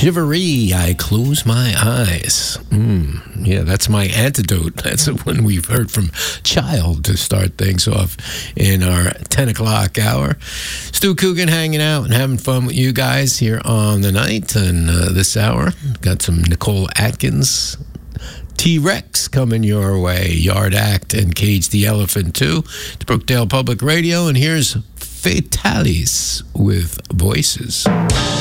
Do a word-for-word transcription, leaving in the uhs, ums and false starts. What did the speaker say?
Shivery, I close my eyes. Mm, yeah, that's my antidote. That's the one we've heard from Child to start things off in our ten o'clock hour. Stu Coogan hanging out and having fun with you guys here on the night and uh, this hour. Got some Nicole Atkins, T-Rex coming your way, Yard Act, and Cage the Elephant too. It's Brookdale Public Radio, and here's Fatalis with Voices.